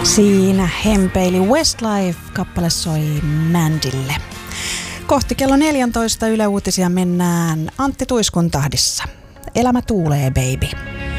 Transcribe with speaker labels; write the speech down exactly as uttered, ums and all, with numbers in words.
Speaker 1: Siinä hempeili Westlife-kappale soi Mandylle. Kohti kello neljätoista Yle Uutisia mennään Antti Tuiskun tahdissa. Elämä tuulee, baby.